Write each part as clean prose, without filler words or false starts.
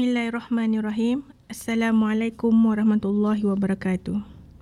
Bismillahirrahmanirrahim. Assalamualaikum warahmatullahi wabarakatuh.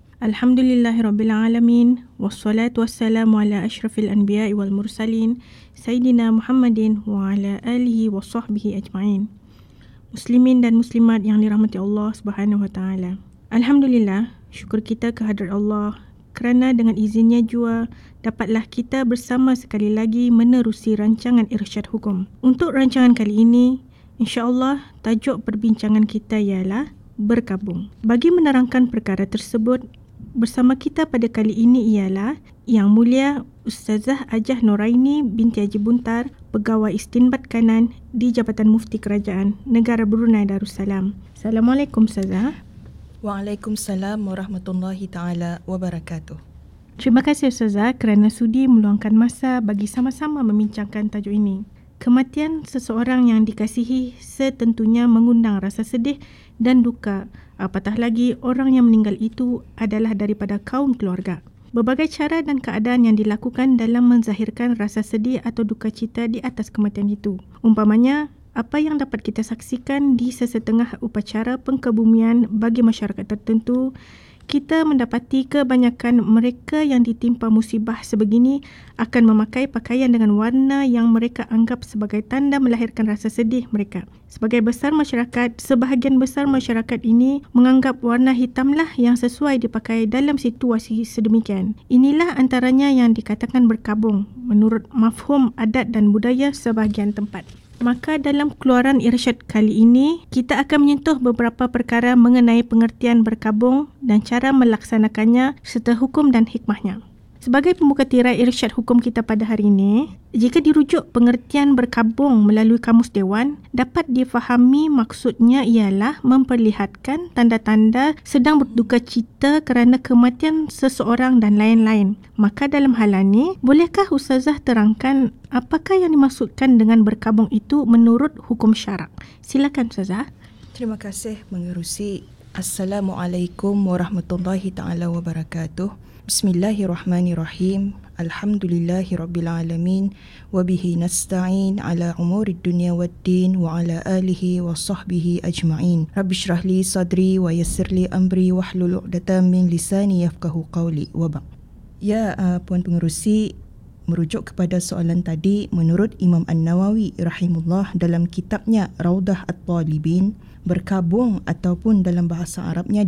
Alhamdulillahirrabbilalamin. Wassalatu wassalamu ala ashrafil anbiya'i wal mursalin. Sayyidina Muhammadin wa ala alihi wa sahbihi ajma'in. Muslimin dan muslimat yang dirahmati Allah Subhanahu wa ta'ala. Alhamdulillah, syukur kita kehadrat Allah kerana dengan izinnya jua dapatlah kita bersama sekali lagi menerusi rancangan Irsyad Hukum. Untuk rancangan kali ini, insya-Allah tajuk perbincangan kita ialah berkabung. Bagi menerangkan perkara tersebut, bersama kita pada kali ini ialah Yang Mulia Ustazah Ajah Noraini binti Haji Buntar, Pegawai Istinbat Kanan di Jabatan Mufti Kerajaan Negara Brunei Darussalam. Assalamualaikum Ustazah. Waalaikumsalam warahmatullahi ta'ala wabarakatuh. Terima kasih Ustazah kerana sudi meluangkan masa bagi sama-sama membincangkan tajuk ini. Kematian seseorang yang dikasihi setentunya mengundang rasa sedih dan duka. Apatah lagi orang yang meninggal itu adalah daripada kaum keluarga. Berbagai cara dan keadaan yang dilakukan dalam menzahirkan rasa sedih atau duka cita di atas kematian itu. Umpamanya, apa yang dapat kita saksikan di sesetengah upacara pengkebumian bagi masyarakat tertentu, kita mendapati kebanyakan mereka yang ditimpa musibah sebegini akan memakai pakaian dengan warna yang mereka anggap sebagai tanda melahirkan rasa sedih mereka. Sebagian besar masyarakat ini menganggap warna hitamlah yang sesuai dipakai dalam situasi sedemikian. Inilah antaranya yang dikatakan berkabung menurut mafhum adat dan budaya sebahagian tempat. Maka dalam keluaran irsyad kali ini, kita akan menyentuh beberapa perkara mengenai pengertian berkabung dan cara melaksanakannya serta hukum dan hikmahnya. Sebagai pembuka tirai irsyad hukum kita pada hari ini, jika dirujuk pengertian berkabung melalui Kamus Dewan, dapat difahami maksudnya ialah memperlihatkan tanda-tanda sedang berduka cita kerana kematian seseorang dan lain-lain. Maka dalam hal ini, bolehkah Ustazah terangkan apakah yang dimaksudkan dengan berkabung itu menurut hukum syarak? Silakan Ustazah. Terima kasih mengerusi. Assalamualaikum warahmatullahi ta'ala wabarakatuh. Bismillahirrahmanirrahim. Alhamdulillahirrabbilalamin. Wabihi nasta'in ala umurid dunia waddin wa ala alihi wa sahbihi ajma'in. Rabbi syrah li sadri wa yassir li amri wahlul 'uqdatam min lisani yafqahu qawli wa ba'. Ya, Puan Pengerusi, merujuk kepada soalan tadi, menurut Imam An-Nawawi rahimullah dalam kitabnya Raudah At-Talibin, berkabung ataupun dalam bahasa Arabnya